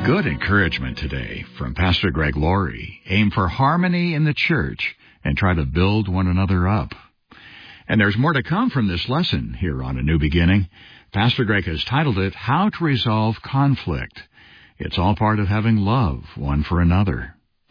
Good encouragement today from Pastor Greg Laurie. Aim for harmony in the church and try to build one another up. And there's more to come from this lesson here on A New Beginning. Pastor Greg has titled it, How to Resolve Conflict. It's all part of having love one for another.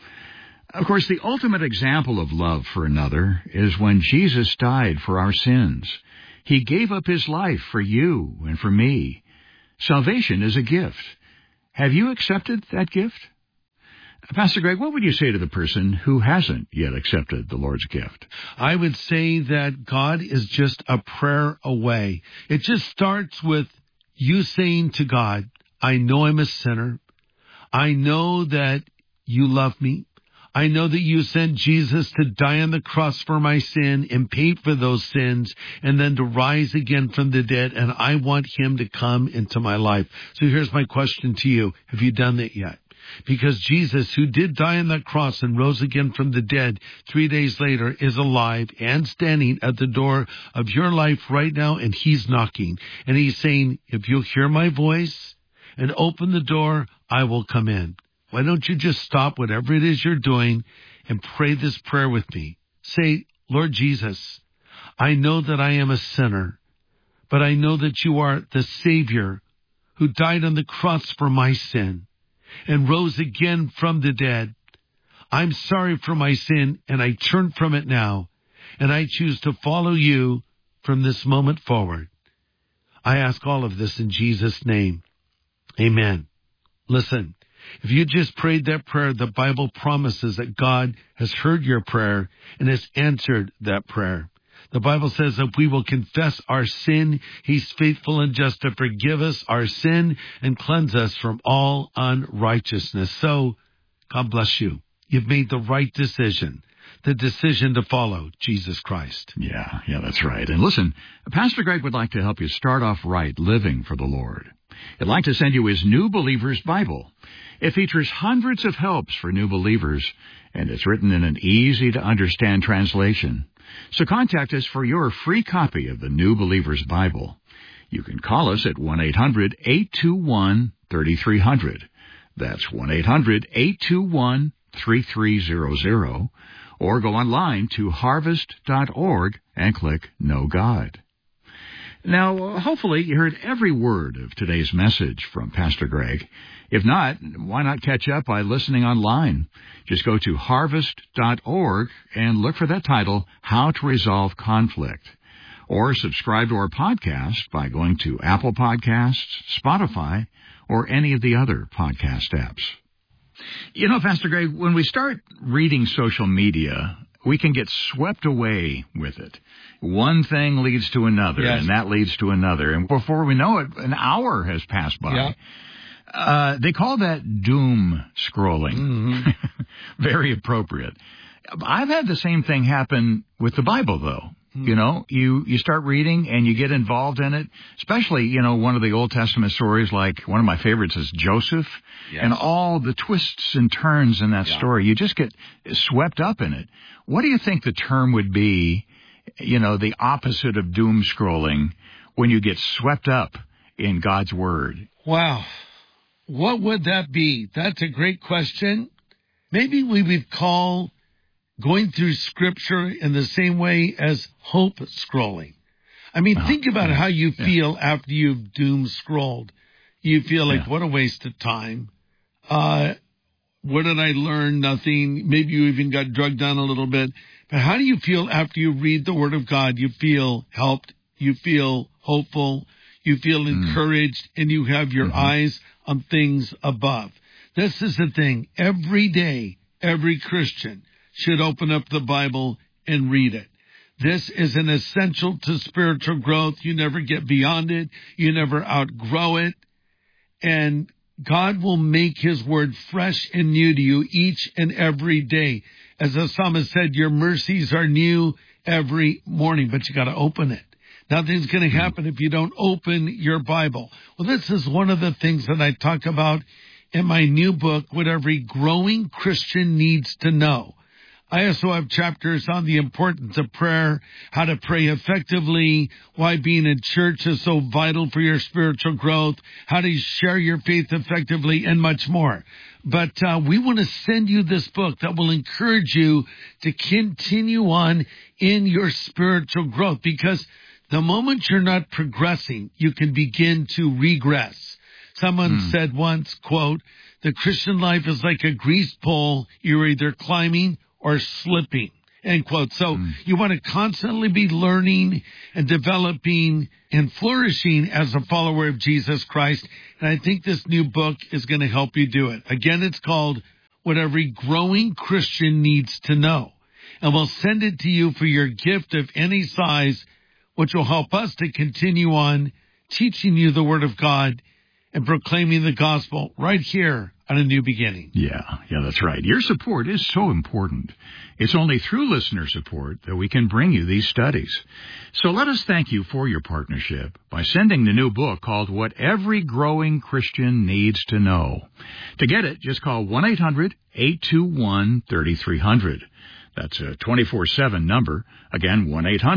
Of course, the ultimate example of love for another is when Jesus died for our sins. He gave up his life for you and for me. Salvation is a gift. Have you accepted that gift? Pastor Greg, what would you say to the person who hasn't yet accepted the Lord's gift? I would say that God is just a prayer away. It just starts with you saying to God, I know I'm a sinner. I know that you love me. I know that you sent Jesus to die on the cross for my sin and pay for those sins and then to rise again from the dead. And I want him to come into my life. So here's my question to you. Have you done that yet? Because Jesus, who did die on that cross and rose again from the dead 3 days later, is alive and standing at the door of your life right now. And he's knocking and he's saying, if you'll hear my voice and open the door, I will come in. Why don't you just stop whatever it is you're doing and pray this prayer with me? Say, Lord Jesus, I know that I am a sinner, but I know that you are the Savior who died on the cross for my sin and rose again from the dead. I'm sorry for my sin, and I turn from it now, and I choose to follow you from this moment forward. I ask all of this in Jesus' name. Amen. Listen. If you just prayed that prayer, the Bible promises that God has heard your prayer and has answered that prayer. The Bible says that we will confess our sin. He's faithful and just to forgive us our sin and cleanse us from all unrighteousness. So, God bless you. You've made the right decision, the decision to follow Jesus Christ. Yeah, that's right. And listen, Pastor Greg would like to help you start off right living for the Lord. He'd like to send you his New Believer's Bible. It features hundreds of helps for new believers, and it's written in an easy-to-understand translation. So contact us for your free copy of the New Believer's Bible. You can call us at 1-800-821-3300. That's 1-800-821-3300. Or go online to harvest.org and click Know God. Now, hopefully you heard every word of today's message from Pastor Greg. If not, why not catch up by listening online? Just go to harvest.org and look for that title, How to Resolve Conflict. Or subscribe to our podcast by going to Apple Podcasts, Spotify, or any of the other podcast apps. You know, Pastor Greg, when we start reading social media, we can get swept away with it. One thing leads to another, yes, and that leads to another. And before we know it, an hour has passed by. Yeah. They call that doom scrolling. Mm-hmm. Very appropriate. I've had the same thing happen with the Bible, though. Mm-hmm. You know, you start reading and you get involved in it, especially, one of the Old Testament stories, like one of my favorites is Joseph, yes, and all the twists and turns in that story. You just get swept up in it. What do you think the term would be, the opposite of doom scrolling, when you get swept up in God's Word? Wow. What would that be? That's a great question. Maybe we would call going through Scripture in the same way as hope scrolling. I mean, think about how you feel after you've doom scrolled. You feel like, what a waste of time. What did I learn? Nothing. Maybe you even got drugged down a little bit. But how do you feel after you read the Word of God? You feel helped. You feel hopeful. You feel encouraged. And you have your eyes on things above. This is the thing. Every day, every Christian should open up the Bible and read it. This is an essential to spiritual growth. You never get beyond it. You never outgrow it. And God will make his word fresh and new to you each and every day. As the psalmist said, your mercies are new every morning, but you got to open it. Nothing's going to happen if you don't open your Bible. Well, this is one of the things that I talk about in my new book, what every growing Christian needs to know. I also have chapters on the importance of prayer, how to pray effectively, why being in church is so vital for your spiritual growth, how to share your faith effectively, and much more. But we want to send you this book that will encourage you to continue on in your spiritual growth, because the moment you're not progressing, you can begin to regress. Someone said once, quote, "The Christian life is like a greased pole. You're either climbing or slipping," end quote. So you want to constantly be learning and developing and flourishing as a follower of Jesus Christ. And I think this new book is going to help you do it. Again, it's called What Every Growing Christian Needs to Know. And we'll send it to you for your gift of any size, which will help us to continue on teaching you the Word of God and proclaiming the gospel right here on A New Beginning. Yeah, that's right. Your support is so important. It's only through listener support that we can bring you these studies. So let us thank you for your partnership by sending the new book called What Every Growing Christian Needs to Know. To get it, just call 1-800-821-3300. That's a 24/7 number. Again,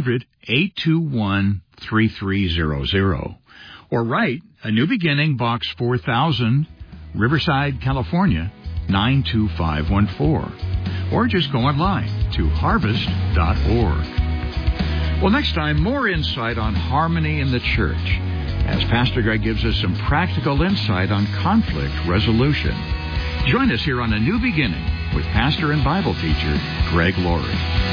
1-800-821-3300. Or write A New Beginning, Box 4000, Riverside, California, 92514. Or just go online to harvest.org. Well, next time, more insight on harmony in the church, as Pastor Greg gives us some practical insight on conflict resolution. Join us here on A New Beginning with pastor and Bible teacher Greg Laurie.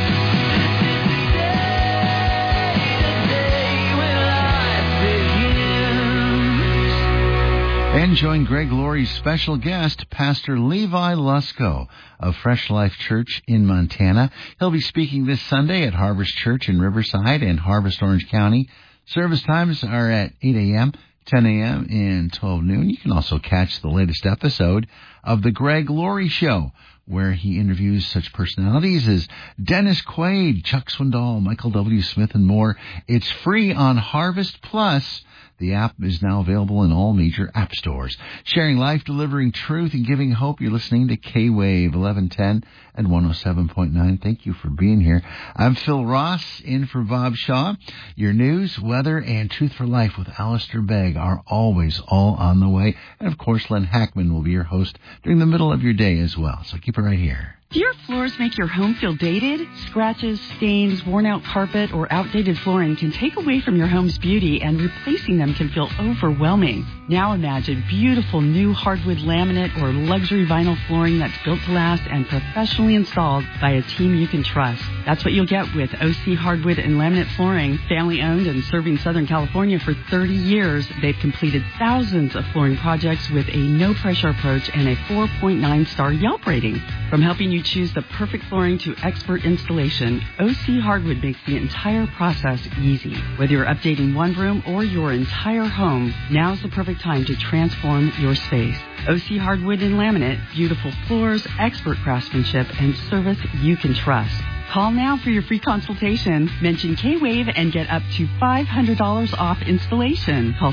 And join Greg Laurie's special guest, Pastor Levi Lusko of Fresh Life Church in Montana. He'll be speaking this Sunday at Harvest Church in Riverside and Harvest, Orange County. Service times are at 8 a.m., 10 a.m., and 12 noon. You can also catch the latest episode of The Greg Laurie Show, where he interviews such personalities as Dennis Quaid, Chuck Swindoll, Michael W. Smith, and more. It's free on Harvest Plus. The app is now available in all major app stores. Sharing life, delivering truth, and giving hope. You're listening to K-Wave 1110 and 107.9. Thank you for being here. I'm Phil Ross, in for Bob Shaw. Your news, weather, and Truth for Life with Alistair Begg are always all on the way. And, of course, Len Hackman will be your host during the middle of your day as well. So keep it right here. Do your floors make your home feel dated? Scratches, stains, worn-out carpet, or outdated flooring can take away from your home's beauty, and replacing them can feel overwhelming. Now imagine beautiful new hardwood laminate or luxury vinyl flooring that's built to last and professionally installed by a team you can trust. That's what you'll get with OC Hardwood and Laminate Flooring. Family-owned and serving Southern California for 30 years, they've completed thousands of flooring projects with a no-pressure approach and a 4.9-star Yelp rating. From helping you choose the perfect flooring to expert installation, OC Hardwood makes the entire process easy. Whether you're updating one room or your entire home, now's the perfect time to transform your space. OC Hardwood and Laminate, beautiful floors, expert craftsmanship, and service you can trust. Call now for your free consultation. Mention K-Wave and get up to $500 off installation. Call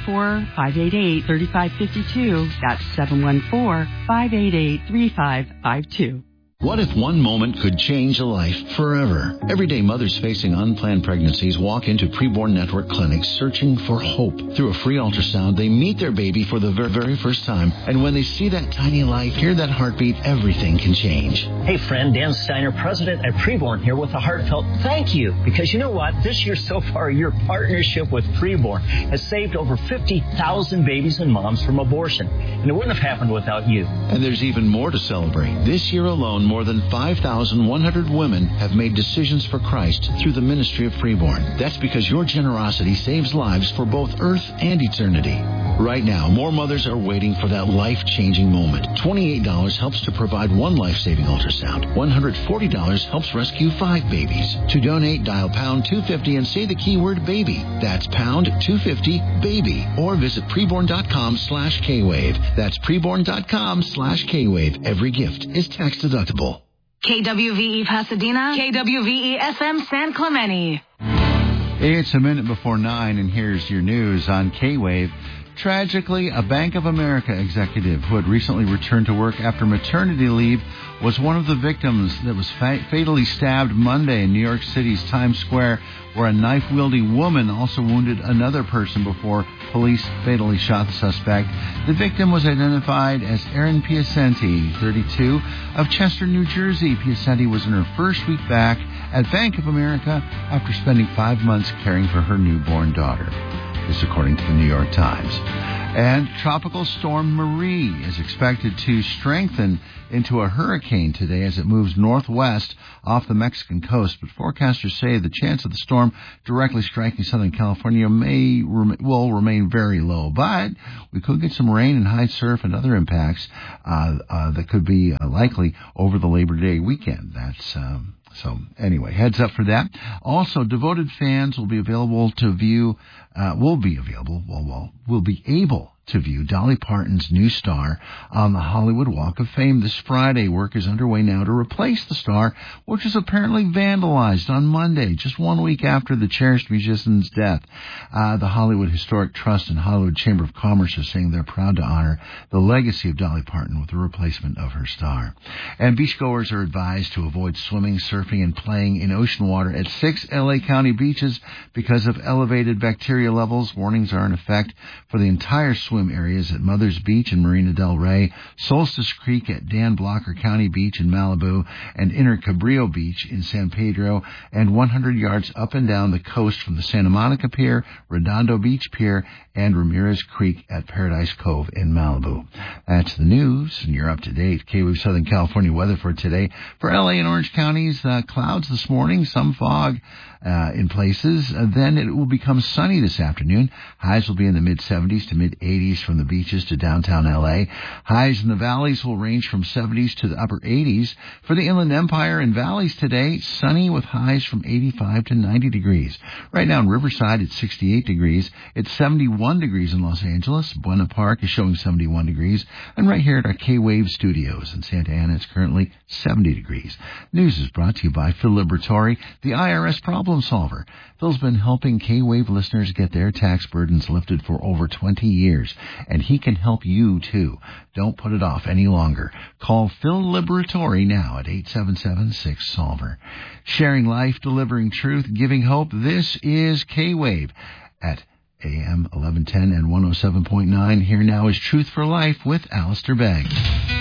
714-588-3552. That's 714-588-3552. What if one moment could change a life forever? Everyday mothers facing unplanned pregnancies walk into Preborn Network clinics searching for hope. Through a free ultrasound, they meet their baby for the very first time. And when they see that tiny life, hear that heartbeat, everything can change. Hey friend, Dan Steiner, president at Preborn, here with a heartfelt thank you. Because you know what? This year so far, your partnership with Preborn has saved over 50,000 babies and moms from abortion. And it wouldn't have happened without you. And there's even more to celebrate. This year alone, more than 5,100 women have made decisions for Christ through the ministry of Preborn. That's because your generosity saves lives for both earth and eternity. Right now, more mothers are waiting for that life-changing moment. $28 helps to provide one life-saving ultrasound. $140 helps rescue 5 babies. To donate, dial pound 250 and say the keyword baby. That's pound 250 baby. Or visit preborn.com/Kwave. That's preborn.com/Kwave. Every gift is tax deductible. KWVE Pasadena, KWVE FM San Clemente. It's a minute before 9, and here's your news on K-Wave. Tragically, a Bank of America executive who had recently returned to work after maternity leave was one of the victims that was fatally stabbed Monday in New York City's Times Square, where a knife-wielding woman also wounded another person before police fatally shot the suspect. The victim was identified as Erin Piacenti, 32, of Chester, New Jersey. Piacenti was in her first week back at Bank of America after spending 5 months caring for her newborn daughter. This according to the New York Times. And Tropical Storm Marie is expected to strengthen into a hurricane today as it moves northwest off the Mexican coast. But forecasters say the chance of the storm directly striking Southern California will remain very low. But we could get some rain and high surf and other impacts that could be likely over the Labor Day weekend. So anyway, heads up for that. Also, devoted fans will be able to view Dolly Parton's new star on the Hollywood Walk of Fame this Friday. Work is underway now to replace the star, which was apparently vandalized on Monday, just 1 week after the cherished musician's death. The Hollywood Historic Trust and Hollywood Chamber of Commerce are saying they're proud to honor the legacy of Dolly Parton with the replacement of her star. And beachgoers are advised to avoid swimming, surfing, and playing in ocean water at 6 L.A. County beaches because of elevated bacteria levels. Warnings are in effect for the entire swim areas at Mother's Beach in Marina del Rey, Solstice Creek at Dan Blocker County Beach in Malibu, and Inner Cabrillo Beach in San Pedro, and 100 yards up and down the coast from the Santa Monica Pier, Redondo Beach Pier, and Ramirez Creek at Paradise Cove in Malibu. That's the news, and you're up to date. KWAVE Southern California weather for today. For LA and Orange counties, clouds this morning, some fog in places. Then it will become sunny this afternoon. Highs will be in the mid-70s to mid-80s from the beaches to downtown LA. Highs in the valleys will range from 70s to the upper 80s. For the Inland Empire and valleys today, sunny with highs from 85 to 90 degrees. Right now in Riverside, it's 68 degrees. It's 71 degrees in Los Angeles. Buena Park is showing 71 degrees. And right here at our K-Wave studios in Santa Ana, it's currently 70 degrees. News is brought to you by Phil Liberatore, the IRS problem solver. Phil's been helping K-Wave listeners get their tax burdens lifted for over 20 years, and he can help you too. Don't put it off any longer. Call Phil Liberatore now at 877-6-SOLVER. Sharing life, delivering truth, giving hope. This is K-Wave at AM 1110 and 107.9. Here now is Truth for Life with Alistair Begg.